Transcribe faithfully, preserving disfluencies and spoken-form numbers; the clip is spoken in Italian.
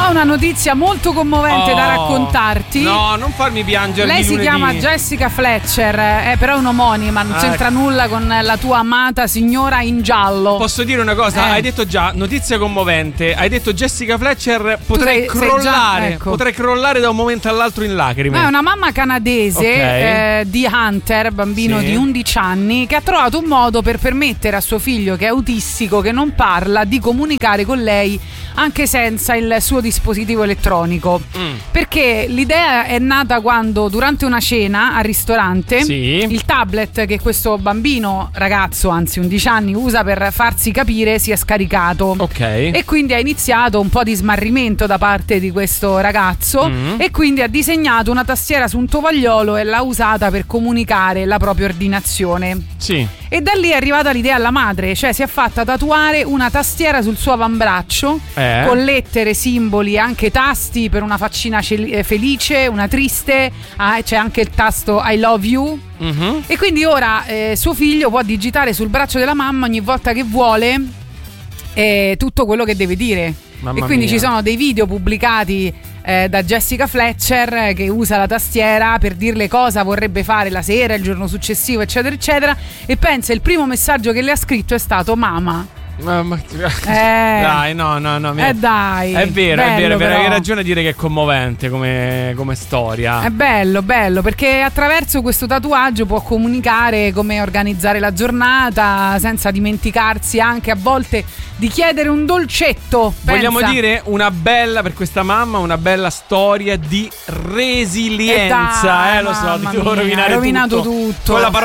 Ho una notizia molto commovente oh, da raccontarti. No, non farmi piangere. Lei si lunedì. chiama Jessica Fletcher, è però un'omonima, non ah, c'entra ecco. nulla con la tua amata signora in giallo. Posso dire una cosa? Eh. Hai detto già, notizia commovente. Hai detto Jessica Fletcher, potrei sei, crollare. sei già, ecco. Potrei crollare da un momento all'altro in lacrime. È una mamma canadese okay. eh, di Hunter, bambino sì. di undici anni, che ha trovato un modo per permettere a suo figlio, che è autistico, che non parla, di comunicare con lei anche senza il suo dispositivo elettronico. Mm. Perché l'idea è nata quando durante una cena al ristorante sì. il tablet che questo bambino, ragazzo anzi undici anni, usa per farsi capire si è scaricato. Ok. E quindi ha iniziato un po' di smarrimento da parte di questo ragazzo mm. e quindi ha disegnato una tastiera su un tovagliolo e l'ha usata per comunicare la propria ordinazione. Sì. E da lì è arrivata l'idea alla madre, cioè si è fatta tatuare una tastiera sul suo avambraccio eh. con lettere, simboli e anche tasti per una faccina felice, una triste, ah, c'è anche il tasto I love you. Mm-hmm. E quindi ora eh, suo figlio può digitare sul braccio della mamma ogni volta che vuole eh, tutto quello che deve dire. Mamma e quindi mia. Ci sono dei video pubblicati eh, da Jessica Fletcher eh, che usa la tastiera per dirle cosa vorrebbe fare la sera, il giorno successivo, eccetera eccetera. E pensa, il primo messaggio che le ha scritto è stato: mamma. Ma, ma, eh, dai, no, no, no. Eh, dai. È vero, bello, è vero, è vero. Hai ragione a dire che è commovente come, come storia. È bello, bello, perché attraverso questo tatuaggio può comunicare come organizzare la giornata senza dimenticarsi anche a volte di chiedere un dolcetto. Vogliamo pensa. dire una bella, per questa mamma, una bella storia di resilienza. Eh, dai, eh lo so, ti mamma devo mia, rovinare rovinato tutto. tutto. Con la